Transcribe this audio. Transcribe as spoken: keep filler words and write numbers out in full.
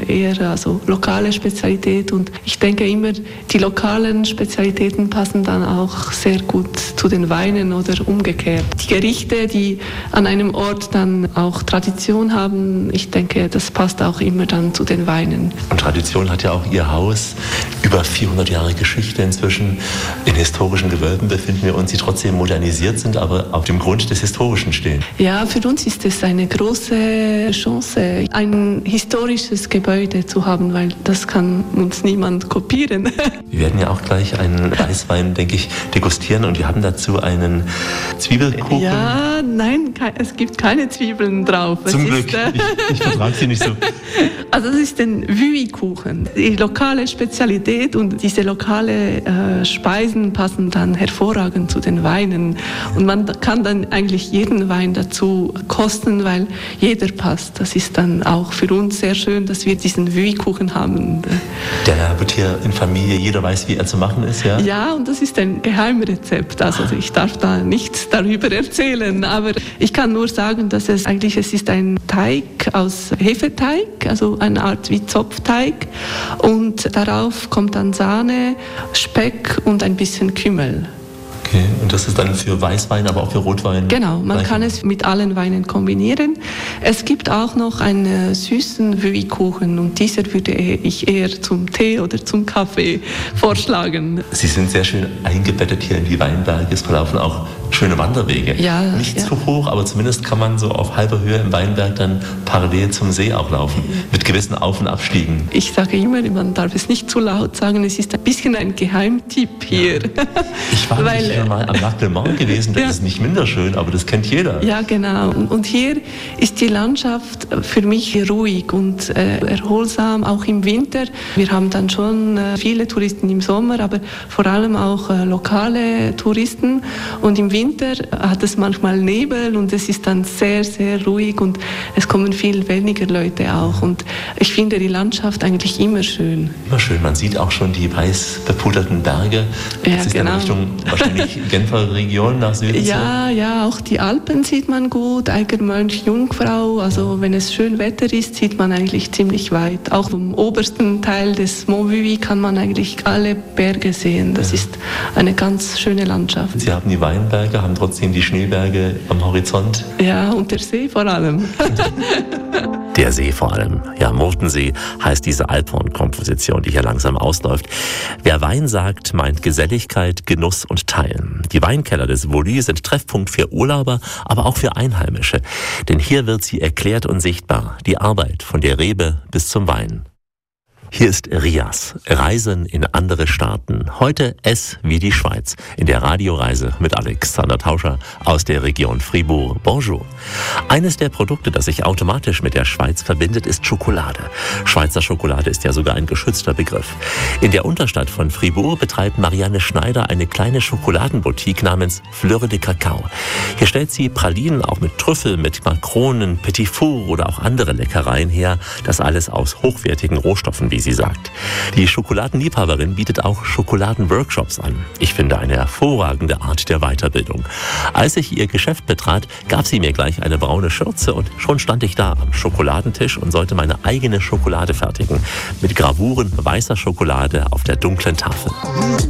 eher also lokale Spezialität. Und ich denke immer, die lokalen Spezialitäten passen dann auch sehr gut zu den Weinen oder umgekehrt. Die Gerichte, die an einem Ort dann auch Tradition haben, ich denke, das passt auch immer dann zu den Weinen. Und Tradition hat ja auch Ihr Haus. Über vierhundert Jahre Geschichte inzwischen. In historischen Gewölben befinden wir uns, die trotzdem modernisiert sind, aber auf dem Grund des Historischen stehen. Ja, für uns ist es eine große Chance, ein historisches Gebäude zu haben, weil das kann uns niemand kopieren. Wir werden ja auch gleich einen Weißwein, denke ich, degustieren und wir haben dazu einen Zwiebelkuchen. Ja, nein, es gibt keine Zwiebeln drauf. Zum es Glück, ist, äh, ich, ich vertrage sie nicht so. Also das ist ein Wui-Kuchen, die lokale Spezialität, und diese lokale äh, Speisen passen dann hervorragend zu den Weinen. Und man kann dann eigentlich jeden Wein dazu kosten, weil jeder passt. Das ist dann auch für uns sehr schön, dass wir diesen Wui-Kuchen haben. Der wird hier in Familie, jeder weiß, wie er zu machen ist, ja? Ja, und das ist ein Geheimrezept. Also ich darf da nichts darüber erzählen, aber ich kann nur sagen, dass es eigentlich, es ist ein Teig aus Hefeteig, also eine Art wie Zopfteig, und darauf kommt dann Sahne, Speck und ein bisschen Kümmel. Okay, und das ist dann für Weißwein, aber auch für Rotwein? Genau, man kann es mit allen Weinen kombinieren. Es gibt auch noch einen süßen Wui-Kuchen, und dieser würde ich eher zum Tee oder zum Kaffee vorschlagen. Sie sind sehr schön eingebettet hier in die Weinberge. Es verlaufen auch schöne Wanderwege. Ja, Nicht ja. zu hoch, aber zumindest kann man so auf halber Höhe im Weinberg dann parallel zum See auch laufen, mit gewissen Auf- und Abstiegen. Ich sage immer, man darf es nicht zu laut sagen, es ist ein bisschen ein Geheimtipp hier. Ja. Ich war Weil, schon mal am Lac Le Mans gewesen, das ja. ist nicht minder schön, aber das kennt jeder. Ja, genau. Und hier ist die Landschaft für mich ruhig und äh, erholsam, auch im Winter. Wir haben dann schon äh, viele Touristen im Sommer, aber vor allem auch äh, lokale Touristen. Und im Winter hat es manchmal Nebel und es ist dann sehr, sehr ruhig und es kommen viel weniger Leute auch. Und ich finde die Landschaft eigentlich immer schön. Immer schön. Man sieht auch schon die weiß bepuderten Berge. Das Ja, ist genau. in Richtung wahrscheinlich Genfer Region nach Süden. Ja, ja, auch die Alpen sieht man gut, Eigermönch, Jungfrau. Also wenn es schön Wetter ist, sieht man eigentlich ziemlich weit. Auch vom obersten Teil des Mont Vui kann man eigentlich alle Berge sehen. Das ja. ist eine ganz schöne Landschaft. Sie haben die Weinberge, haben trotzdem die Schneeberge am Horizont. Ja, und der See vor allem. Der See vor allem. Ja, Murtensee heißt diese Alphorn-Komposition, die hier langsam ausläuft. Wer Wein sagt, meint Geselligkeit, Genuss und Teilen. Die Weinkeller des Vauly sind Treffpunkt für Urlauber, aber auch für Einheimische. Denn hier wird sie erklärt und sichtbar. Die Arbeit von der Rebe bis zum Wein. Hier ist Rias, Reisen in andere Staaten. Heute S wie die Schweiz, in der Radioreise mit Alexander Tauscher aus der Region Fribourg. Bonjour. Eines der Produkte, das sich automatisch mit der Schweiz verbindet, ist Schokolade. Schweizer Schokolade ist ja sogar ein geschützter Begriff. In der Unterstadt von Fribourg betreibt Marianne Schneider eine kleine Schokoladenboutique namens Fleur de Cacao. Hier stellt sie Pralinen auch mit Trüffel, mit Makronen, Petit Four oder auch andere Leckereien her. Das alles aus hochwertigen Rohstoffen, wie sie sagt. Die Schokoladenliebhaberin bietet auch Schokoladenworkshops an. Ich finde eine hervorragende Art der Weiterbildung. Als ich ihr Geschäft betrat, gab sie mir gleich eine braune Schürze und schon stand ich da am Schokoladentisch und sollte meine eigene Schokolade fertigen. Mit Gravuren weißer Schokolade auf der dunklen Tafel.